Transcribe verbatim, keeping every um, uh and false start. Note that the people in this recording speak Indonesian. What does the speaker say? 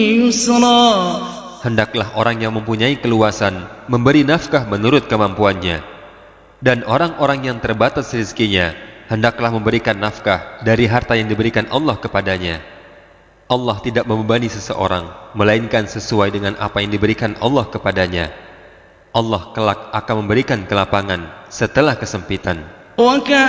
يسرا. Hendaklah orang yang mempunyai keluasan memberi nafkah menurut kemampuannya, dan orang-orang yang terbatas rezekinya hendaklah memberikan nafkah dari harta yang diberikan Allah kepadanya. Allah tidak membebani seseorang melainkan sesuai dengan apa yang diberikan Allah kepadanya. Allah kelak akan memberikan kelapangan setelah kesempitan.